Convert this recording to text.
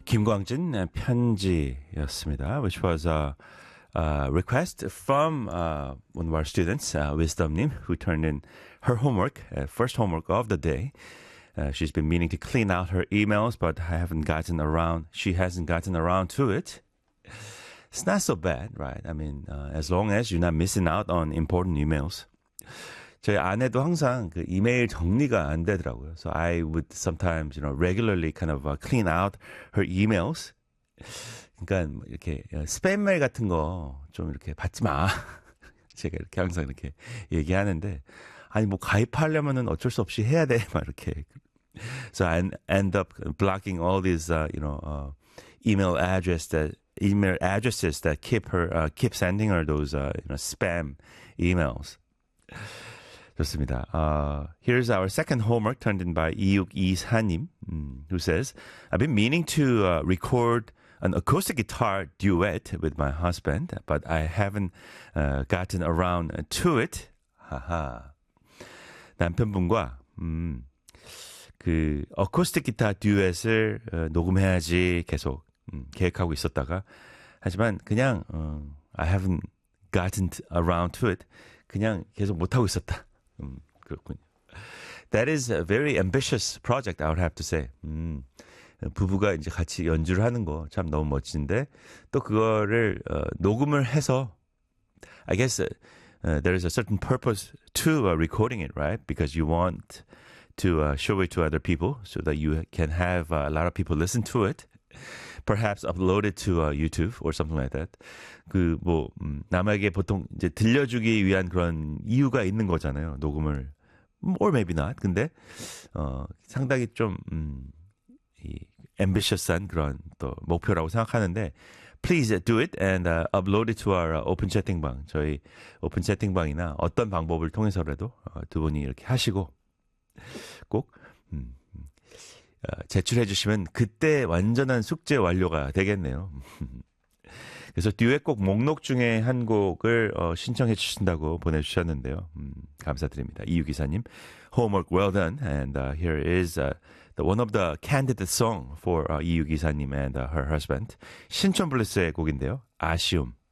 김광진 편지였습니다. Which was a request from one of our students, Wisdom님, who turned in her homework, first homework of the day. She's been meaning to clean out her emails, but she hasn't gotten around to it. It's not so bad, right? I mean, as long as you're not missing out on important emails. 저희 아내도 항상 그 이메일 정리가 안 되더라고요. So I would sometimes, regularly kind of clean out her emails. 그러니까 이렇게 스팸 메일 같은 거 좀 이렇게 받지 마. 제가 이렇게 항상 이렇게 얘기하는데, 아니 뭐 가입하려면은 어쩔 수 없이 해야 돼, 막 이렇게. So I end up blocking all these, email addresses that keep sending her those, spam emails. 좋습니다. Here's our second homework turned in by 2624님, who says, I've been meaning to record an acoustic guitar duet with my husband, but I haven't gotten around to it. 하하. 남편분과 그 어쿠스틱 기타 듀엣을 녹음해야지 계속 계획하고 있었다가, 하지만 그냥 I haven't gotten around to it. 그냥 계속 못하고 있었다. 그렇군요. That is a very ambitious project, I would have to say. 부부가 이제 같이 연주를 하는 거 참 너무 멋진데, 또 그거를 녹음을 해서, I guess there is a certain purpose to recording it, right? Because you want to show it to other people so that you can have a lot of people listen to it. Perhaps upload it to YouTube or something like that. 남에게 보통 이제 들려주기 위한 그런 이유가 있는 거잖아요. 녹음을. Or maybe not. 근데, 상당히 좀, ambitious한 그런 또 목표라고 생각하는데, please do it and upload it to our open 채팅방. 저희 오픈 채팅방이나 어떤 방법을 통해서라도 두 분이 이렇게 하시고, 꼭, 제출해 주시면 그때 완전한 숙제 완료가 되겠네요. 그래서 듀엣곡 목록 중에 한 곡을 신청해 주신다고 보내주셨는데요. 감사드립니다. 이유기사님, homework well done. And here is one of the candidate song for 이유기사님 and her husband. 신촌블루스의 곡인데요. 아쉬움.